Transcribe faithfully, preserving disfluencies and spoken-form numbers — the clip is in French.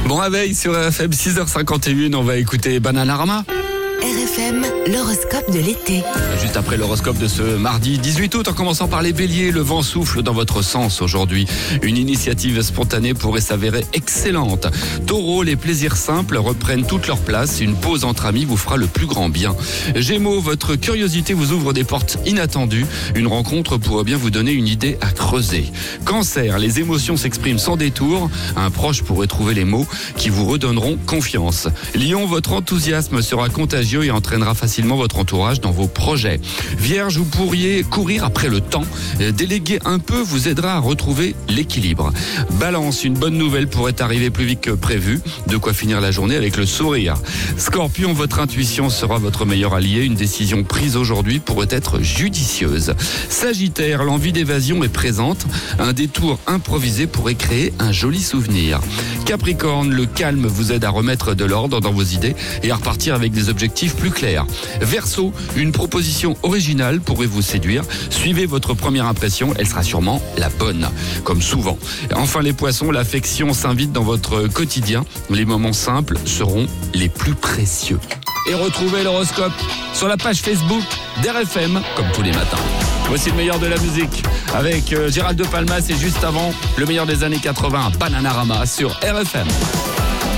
Bon réveil sur R F M, six heures cinquante et une, on va écouter Bananarama. R F M, l'horoscope de l'été. Juste après l'horoscope de ce mardi dix-huit août, en commençant par les béliers, le vent souffle dans votre sens aujourd'hui. Une initiative spontanée pourrait s'avérer excellente. Taureau, les plaisirs simples reprennent toute leur place. Une pause entre amis vous fera le plus grand bien. Gémeaux, votre curiosité vous ouvre des portes inattendues. Une rencontre pourrait bien vous donner une idée à creuser. Cancer, les émotions s'expriment sans détour. Un proche pourrait trouver les mots qui vous redonneront confiance. Lion, votre enthousiasme sera contagieux et entraînera facilement votre entourage dans vos projets. Vierge, vous pourriez courir après le temps. Déléguer un peu vous aidera à retrouver l'équilibre. Balance, une bonne nouvelle pourrait arriver plus vite que prévu. De quoi finir la journée avec le sourire. Scorpion, votre intuition sera votre meilleur allié. Une décision prise aujourd'hui pourrait être judicieuse. Sagittaire, l'envie d'évasion est présente. Un détour improvisé pourrait créer un joli souvenir. Capricorne, le calme vous aide à remettre de l'ordre dans vos idées et à repartir avec des objectifs plus clair. Verseau, une proposition originale pourrait vous séduire. Suivez votre première impression, elle sera sûrement la bonne, comme souvent. Enfin les poissons, l'affection s'invite dans votre quotidien. Les moments simples seront les plus précieux. Et retrouvez l'horoscope sur la page Facebook d'R F M, comme tous les matins. Voici le meilleur de la musique avec Gérald de Palmas et juste avant, le meilleur des années quatre-vingts, Bananarama sur R F M.